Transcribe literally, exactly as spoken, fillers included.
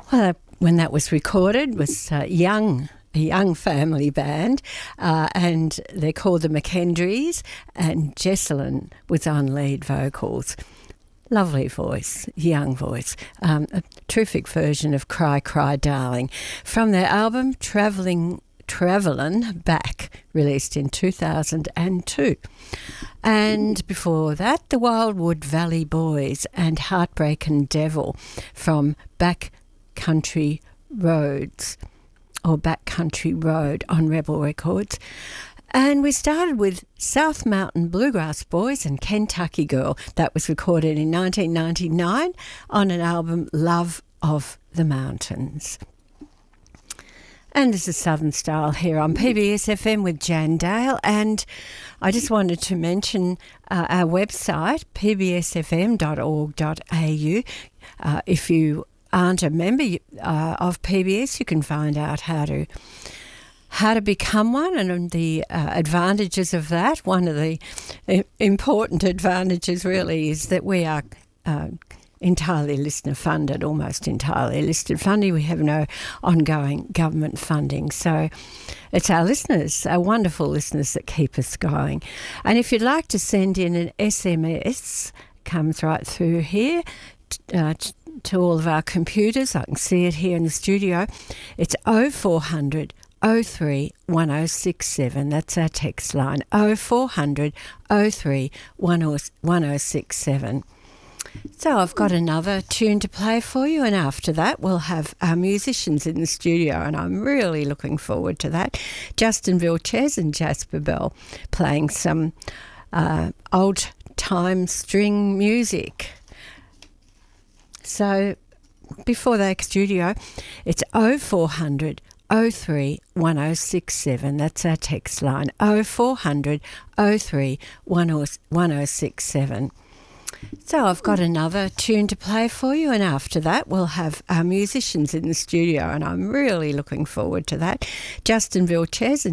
Well, when that was recorded was uh, young, a young family band, uh, and they're called the McKendries, and Jessalyn was on lead vocals. Lovely voice, young voice, um, a terrific version of Cry, Cry, Darling from their album Travelling Travellin' Back, released in two thousand two. And before that, the Wildwood Valley Boys and Heartbreaking Devil from Back Country Roads, or Back Country Road on Rebel Records. And we started with South Mountain Bluegrass Boys and Kentucky Girl. That was recorded in nineteen ninety-nine on an album, Love of the Mountains. And this is Southern Style here on P B S F M with Jan Dale. And I just wanted to mention uh, our website, p b s f m dot org dot a u. Uh, if you aren't a member uh, of P B S, you can find out how to how to become one and the uh, advantages of that. One of the important advantages really is that we are uh, entirely listener funded, almost entirely listener funding. We have no ongoing government funding. So it's our listeners, our wonderful listeners, that keep us going. And if you'd like to send in an S M S, comes right through here uh, to all of our computers. I can see it here in the studio. It's oh four hundred oh three one oh six seven. That's our text line, oh four hundred oh three one oh six seven. So I've got another tune to play for you, and after that we'll have our musicians in the studio, and I'm really looking forward to that. Justin Vilches and Jasper Bell playing some uh, old-time string music. So before that studio, it's oh four hundred oh three one oh six seven. That's our text line, oh four hundred oh three one oh six seven. So I've got another tune to play for you, and after that we'll have our musicians in the studio, and I'm really looking forward to that. Justin Vilches and